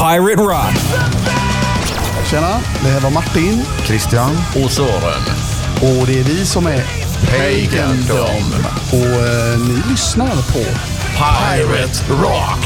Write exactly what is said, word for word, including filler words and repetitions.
Pirate Rock. Tjena, det här var Martin, Christian och Sören. och det är vi som är Pagandom. Och eh, ni lyssnar på Pirate Rock.